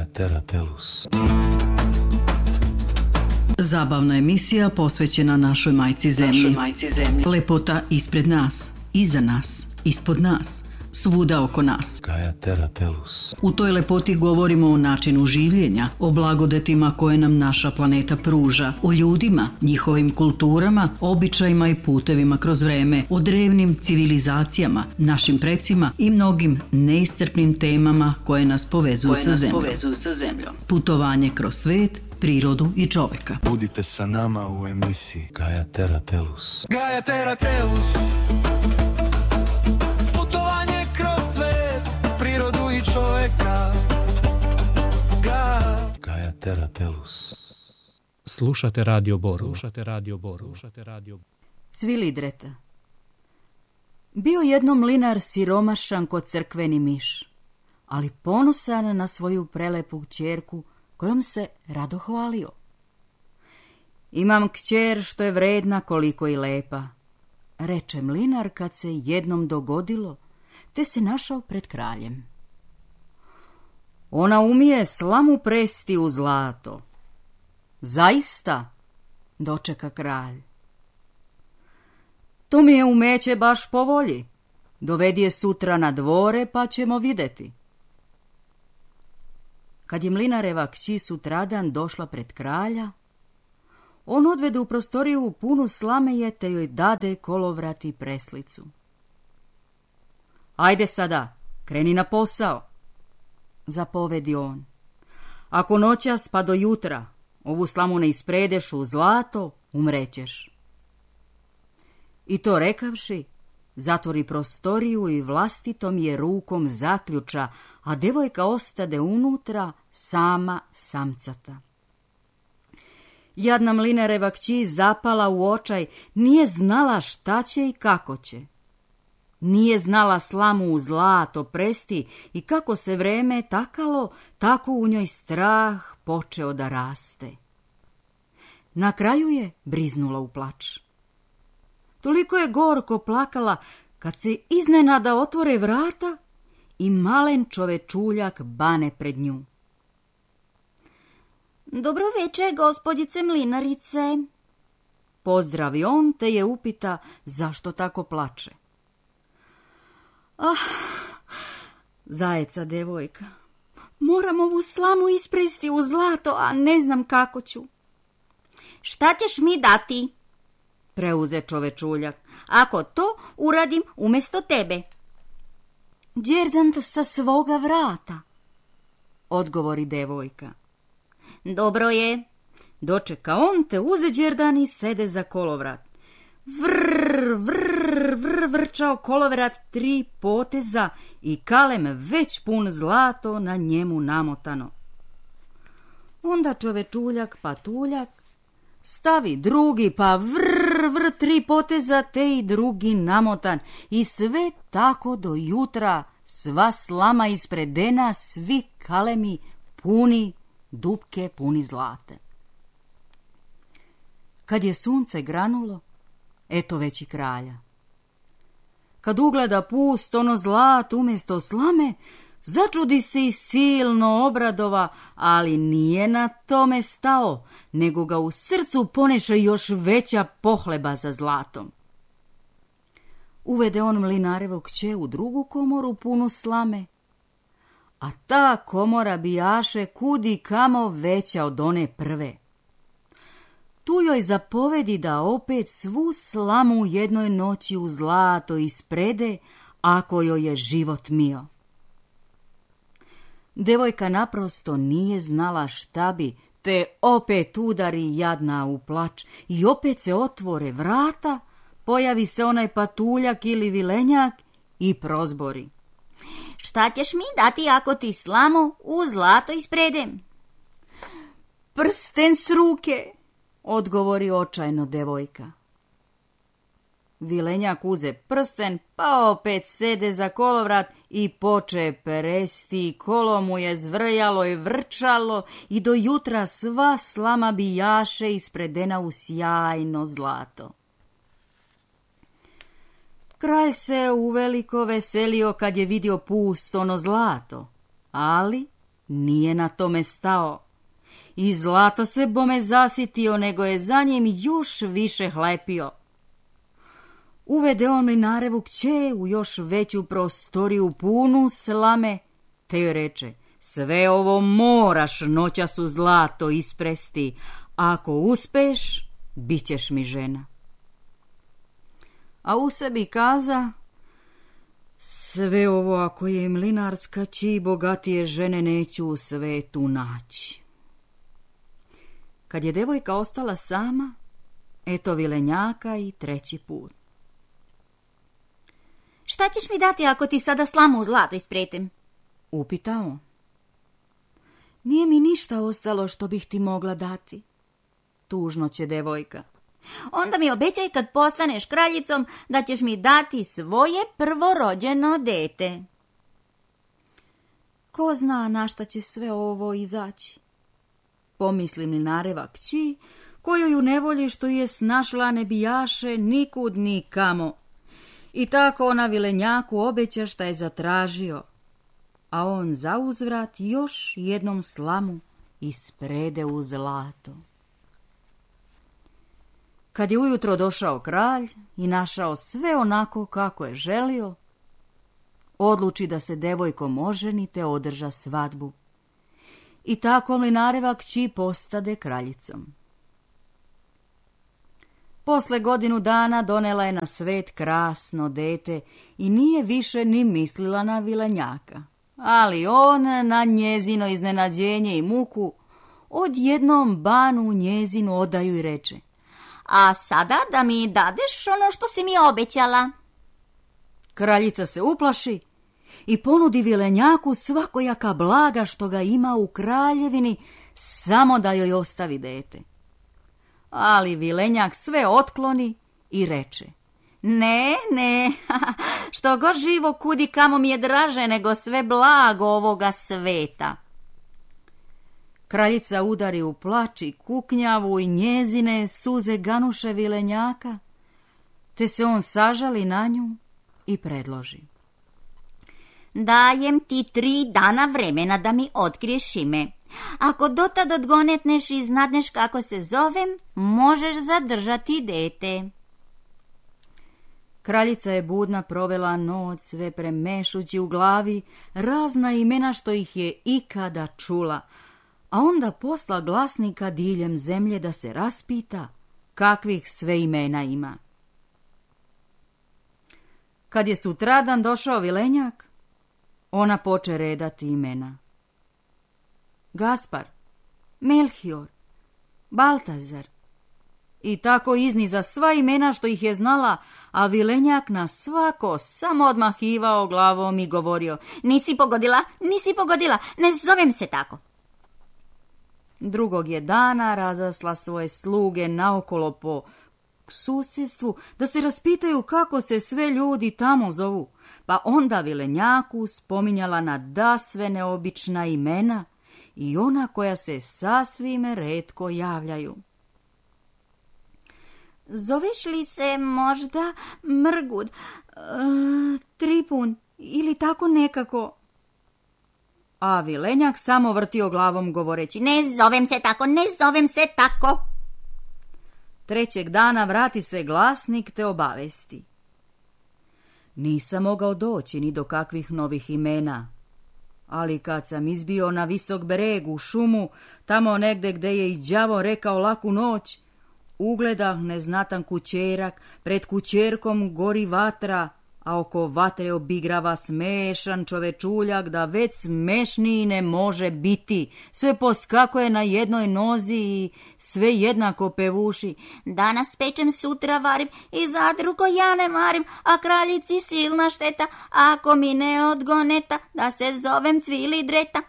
Teratelus. Zabavna emisija posvećena našoj majci zemlji. Lepota ispred nas, iza nas, ispod nas, svuda oko nas. Gaia Teratelus. U toj lepoti govorimo o načinu življenja, o blagodetima koje nam naša planeta pruža, o ljudima, njihovim kulturama, običajima i putevima kroz vreme, o drevnim civilizacijama, našim precima i mnogim neiscrpnim temama koje nas povezuju sa zemljom. Putovanje kroz svet, prirodu i čoveka. Budite sa nama u emisiji Gaia Teratelus. Gaia Teratelus. Putovanje kroz svet, prirodu i čoveka. Gaia Teratelus. Slušate Radio Boru. Cvilidreta. Bio jednom mlinar siromašan ko crkveni miš, ali ponosan na svoju prelepu kćerku kojom se rado hvalio. Imam kćer što je vredna koliko i lepa, reče mlinar kad se jednom dogodilo, te se našao pred kraljem. Ona umije slamu presti u zlato. Zaista, dočeka kralj. To mi je umeće baš po volji. Dovedi je sutra na dvore pa ćemo vidjeti. Kad je mlinareva kći sutradan došla pred kralja, on odvede u prostoriju punu slameje te joj dade kolovrat i preslicu. Ajde sada, kreni na posao, zapovedi on. Ako noćas pa do jutra ovu slamu ne ispredeš u zlato, umrećeš. I to rekavši, zatvori prostoriju i vlastitom je rukom zaključa, a devojka ostade unutra sama samcata. Jadna mlinareva kći zapala u očaj, nije znala šta će i kako će. Nije znala slamu u zlato presti i kako se vreme takalo, tako u njoj strah počeo da raste. Na kraju je briznula u plač. Toliko je gorko plakala kad se iznenada otvore vrata i malen čovečuljak bane pred nju. Dobro večer, gospođice mlinarice, pozdravi on te je upita zašto tako plače. Zajeca devojka, moram ovu slamu ispresti u zlato, a ne znam kako ću. Šta ćeš mi dati? Preuze čovečuljak. Ako to uradim umjesto tebe. Đerdant sa svoga vrata, odgovori devojka. Dobro je. Dočeka on te uze Đerdan i sede za kolovrat. Vrčao kolovrat 3 poteza i kalem već pun zlato na njemu namotano. Onda čovečuljak patuljak stavi drugi pa 3 poteza te i drugi namotan i sve tako do jutra, sva slama ispredena, svi kalemi puni, dupke puni zlate. Kad je sunce granulo, eto već i kralja. Kad ugleda pust ono zlato umjesto slame, začudi se i silno obradova, ali nije na tome stao, nego ga u srcu poneše još veća pohleba za zlatom. Uvede on mlinarevo kće u drugu komoru punu slame, a ta komora bijaše kudi kamo veća od one prve. Tu joj zapovedi da opet svu slamu u jednoj noći u zlato isprede, ako joj je život mio. Devojka naprosto nije znala šta bi, te opet udari jadna u plač i opet se otvore vrata, pojavi se onaj patuljak ili vilenjak i prozbori. Šta ćeš mi dati ako ti slamu u zlato ispredem? Prsten s ruke, odgovori očajno devojka. Vilenjak uze prsten, pa opet sede za kolovrat i poče peresti, kolo mu je zvrjalo i vrčalo i do jutra sva slama bijaše ispredena u sjajno zlato. Kralj se uveliko veselio kad je vidio pust ono zlato, ali nije na tome stao. I Zlato se bome zasitio, nego je za njim još više hlepio. Uvede on Mlinarevu kće u još veću prostoriju punu slame, te joj reče: sve ovo moraš noćas u Zlato ispresti, ako uspeš, bit ćeš mi žena. A u sebi kaza: sve ovo ako je mlinarska ći, bogatije žene neću u svetu naći. Kad je devojka ostala sama, eto vilenjaka i treći put. Šta ćeš mi dati ako ti sada slamu u Zlato ispretem? Upitao. Nije mi ništa ostalo što bih ti mogla dati. Tužno će devojka. Onda mi obećaj kad postaneš kraljicom da ćeš mi dati svoje prvorođeno dete. Ko zna na šta će sve ovo izaći? Pomisli Mlinareva kći, koju ju ne volji što je snašla ne bijaše nikud nikamo. I tako ona vilenjaku obeća šta je zatražio, a on za uzvrat još jednom slamu isprede u Zlato. Kad je ujutro došao kralj i našao sve onako kako je želio, odluči da se devojkom oženi te održa svadbu. I tako Mlinareva kći postade kraljicom. Posle godinu dana donela je na svet krasno dete i nije više ni mislila na vilenjaka. Ali on na njezino iznenađenje i muku odjednom banu njezinu odaju i reče: a sada da mi dadeš ono što si mi obećala. Kraljica se uplaši i ponudi vilenjaku svakojaka blaga što ga ima u kraljevini, samo da joj ostavi dete. Ali vilenjak sve otkloni i reče: ne, što god živo kudi kamo mi je draže nego sve blago ovoga sveta. Kraljica udari u plač i kuknjavu i njezine suze ganuše vilenjaka, te se on sažali na nju i predloži: dajem ti 3 dana vremena da mi otkriješ ime. Ako dotad odgonetneš i znadneš kako se zovem, možeš zadržati dete. Kraljica je budna provela noć, sve premešući u glavi razna imena što ih je ikada čula, a onda posla glasnika diljem zemlje da se raspita kakvih sve imena ima. Kad je sutradan došao vilenjak, ona poče redati imena: Gaspar, Melchior, Baltazar. I tako izniza sva imena što ih je znala, a vilenjak na svako samo odmahivao glavom i govorio: nisi pogodila, ne zovem se tako. Drugog je dana razasla svoje sluge naokolo po susjedstvu da se raspitaju kako se sve ljudi tamo zovu, pa onda vilenjaku spominjala nadasve neobična imena i ona koja se sasvim retko javljaju. Zoveš li se možda Mrgud, Tripun ili tako nekako? A vilenjak samo vrtio glavom govoreći: ne zovem se tako. Trećeg dana vrati se glasnik te obavesti: nisam mogao doći ni do kakvih novih imena, ali kad sam izbio na visok breg u šumu, tamo negde gde je i đavo rekao laku noć, ugledah neznatan kućerak, pred kućerkom gori vatra, a oko vatre obigrava smešan čovečuljak da već smešniji ne može biti. Sve poskakuje na jednoj nozi i sve jednako pevuši: danas pečem, sutra varim i zadrugo ja ne marim, a kraljici silna šteta ako mi ne odgoneta da se zovem Cvili Dreta.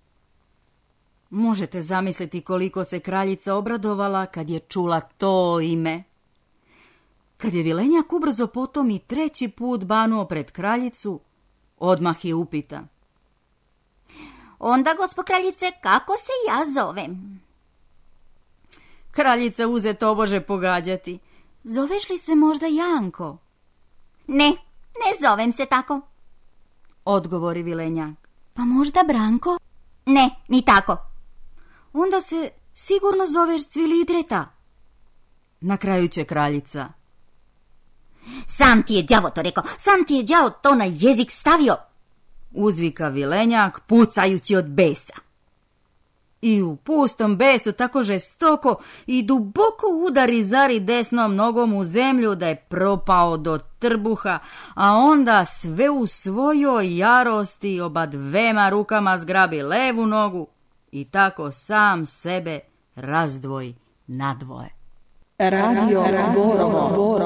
Možete zamisliti koliko se kraljica obradovala kad je čula to ime. Kad je vilenjak ubrzo potom i treći put banuo pred kraljicu, odmah je upita: onda, gospo kraljice, kako se ja zovem? Kraljica uze tobože pogađati: zoveš li se možda Janko? Ne zovem se tako. Odgovori vilenjak: pa možda Branko? Ne, ni tako. Onda se sigurno zoveš Cvilidreta. Na kraju će kraljica. Sam ti je đavo to rekao, sam ti je đavo to na jezik stavio. Uzvika vilenjak, pucajući od besa. I u pustom besu tako žestoko i duboko udari Zari desnom nogom u zemlju da je propao do trbuha, a onda sve u svojoj jarosti oba dvema rukama zgrabi levu nogu i tako sam sebe razdvoji na dvoje. Radio Borovo.